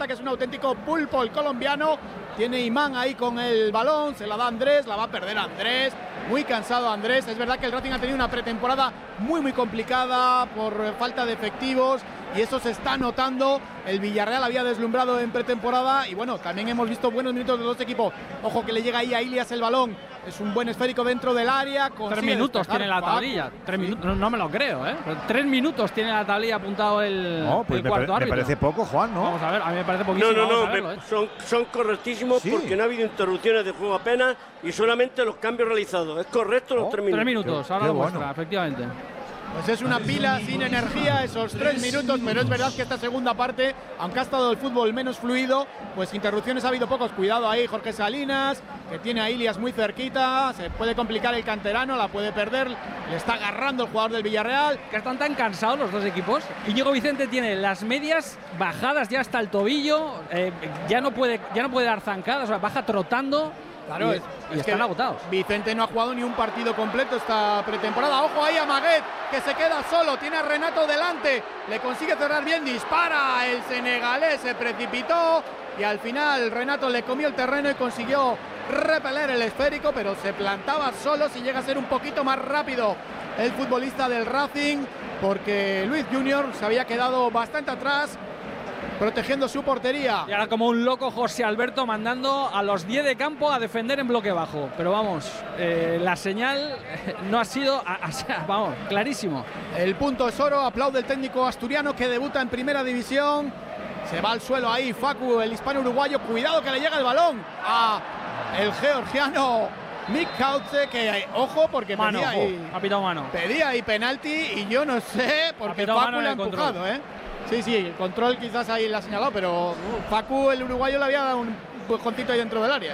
que es un auténtico pulpo el colombiano. Tiene imán ahí con el balón, se la da Andrés, la va a perder Andrés. Muy cansado Andrés. Es verdad que el Racing ha tenido una pretemporada muy complicada por falta de efectivos y eso se está notando. El Villarreal había deslumbrado en pretemporada y bueno, también hemos visto buenos minutos de los dos equipos. Ojo que le llega ahí a Ilias el balón. Es un buen esférico dentro del área. 3 minutos tiene la tablilla. 3 minutos, no me lo creo, ¿eh? 3 minutos tiene la tablilla apuntado el cuarto árbitro. Me parece poco, Juan, ¿no? Vamos a ver, a mí me parece poquísimo. Son correctísimos porque no ha habido interrupciones de juego apenas y solamente los cambios realizados. Es correcto los 3 minutos. 3 minutos, ahora lo muestra, efectivamente. Pues es una pila sin energía esos 3 minutos, pero es verdad que esta segunda parte, aunque ha estado el fútbol menos fluido, pues interrupciones ha habido pocos. Cuidado ahí Jorge Salinas, que tiene a Ilias muy cerquita, se puede complicar el canterano, la puede perder, le está agarrando el jugador del Villarreal. Que están tan cansados los dos equipos. Íñigo Vicente tiene las medias bajadas ya hasta el tobillo, ya no puede dar zancadas, o sea, baja trotando. Claro, y están agotados. Vicente no ha jugado ni un partido completo esta pretemporada. Ojo ahí a Maguet, que se queda solo. Tiene a Renato delante. Le consigue cerrar bien. Dispara el senegalés. Se precipitó. Y al final Renato le comió el terreno y consiguió repeler el esférico. Pero se plantaba solo. Si llega a ser un poquito más rápido el futbolista del Racing. Porque Luis Junior se había quedado bastante atrás, protegiendo su portería. Y ahora como un loco José Alberto mandando a los 10 de campo a defender en bloque bajo. Pero vamos, la señal no ha sido, vamos, clarísimo. El punto es oro, aplaude el técnico asturiano que debuta en primera división. Se va al suelo ahí Facu, el hispano uruguayo. Cuidado que le llega el balón a el georgiano Nick Kautze, que ojo porque ha pitado mano. Pedía ahí penalti y yo no sé porque Facu le ha empujado, Sí, el control quizás ahí le ha señalado, pero Facu, el uruguayo, le había dado un empujoncito ahí dentro del área.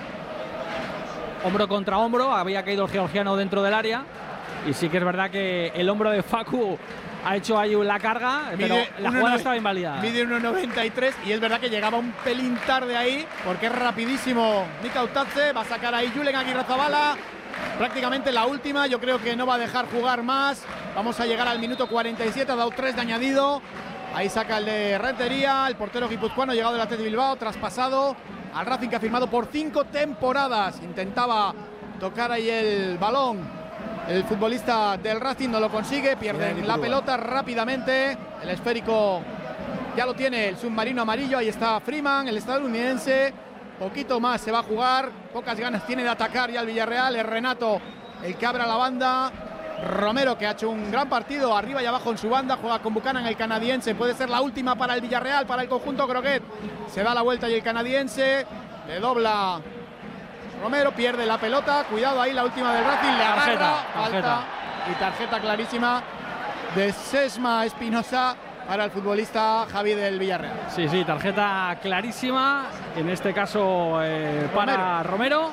Hombro contra hombro, había caído el georgiano dentro del área. Y sí que es verdad que el hombro de Facu ha hecho ahí la carga, pero la jugada estaba invalidada. Mide 1,93 y es verdad que llegaba un pelín tarde ahí, porque es rapidísimo Nick Kautze. Va a sacar ahí Julen Aguirrezabala. Prácticamente la última, yo creo que no va a dejar jugar más. Vamos a llegar al minuto 47, ha dado 3 de añadido. Ahí saca el de Rentería, el portero guipuzcoano, llegado del Athletic Bilbao, traspasado al Racing, que ha firmado por 5 temporadas. Intentaba tocar ahí el balón el futbolista del Racing, no lo consigue, pierden la pelota rápidamente. El esférico ya lo tiene el submarino amarillo, ahí está Freeman, el estadounidense. Poquito más se va a jugar, pocas ganas tiene de atacar ya el Villarreal. Es Renato el que abre la banda. Romero, que ha hecho un gran partido arriba y abajo en su banda, juega con Buchanan, el canadiense. Puede ser la última para el Villarreal, para el conjunto Groguet. Se da la vuelta y el canadiense le dobla Romero, pierde la pelota. Cuidado ahí, la última del Racing, le agarra, falta y tarjeta clarísima de Sesma Espinosa para el futbolista Javi del Villarreal. Sí, tarjeta clarísima, en este caso para Romero.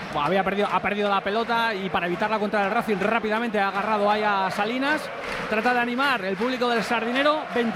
Ha perdido la pelota y para evitarla contra el Racing rápidamente ha agarrado ahí a Salinas. Trata de animar el público del Sardinero.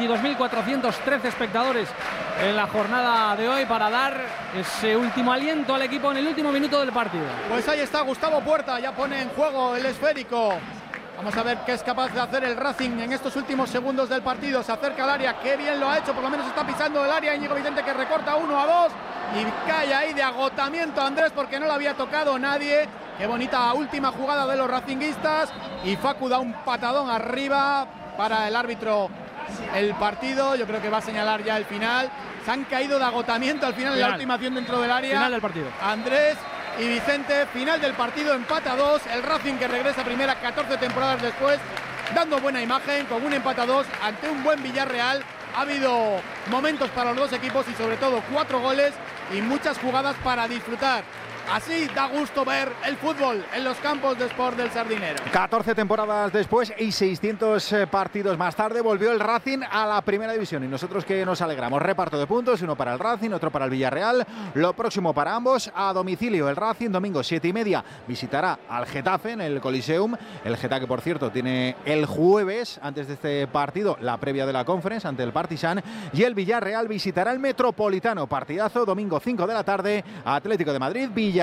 22.413 espectadores en la jornada de hoy para dar ese último aliento al equipo en el último minuto del partido. Pues ahí está Gustavo Puerta, ya pone en juego el esférico. Vamos a ver qué es capaz de hacer el Racing en estos últimos segundos del partido. Se acerca al área, qué bien lo ha hecho, por lo menos está pisando el área. Íñigo Vicente, que recorta 1-2 y cae ahí de agotamiento Andrés porque no le había tocado nadie. Qué bonita última jugada de los racinguistas y Facu da un patadón arriba para el árbitro. El partido, yo creo que va a señalar ya el final. Se han caído de agotamiento al final en la última acción dentro del área. Final del partido. Andrés y Vicente, final del partido, empate a 2. El Racing, que regresa a primera 14 temporadas después, dando buena imagen con un empate a 2 ante un buen Villarreal. Ha habido momentos para los dos equipos y sobre todo 4 goles y muchas jugadas para disfrutar. Así da gusto ver el fútbol en los campos de Sport del Sardinero. 14 temporadas después y 600 partidos más tarde volvió el Racing a la primera división y nosotros que nos alegramos. Reparto de puntos, uno para el Racing, otro para el Villarreal. Lo próximo para ambos a domicilio. El Racing domingo 7:30 visitará al Getafe en el Coliseum. El Getafe, que por cierto tiene el jueves, antes de este partido, la previa de la Conference ante el Partizan. Y el Villarreal visitará el Metropolitano. Partidazo domingo 5 de la tarde, Atlético de Madrid, Villarreal.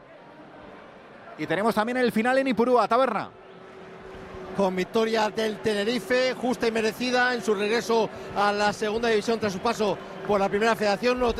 Y tenemos también el final en Ipurúa, Taberna. Con victoria del Tenerife, justa y merecida en su regreso a la segunda división tras su paso por la primera federación.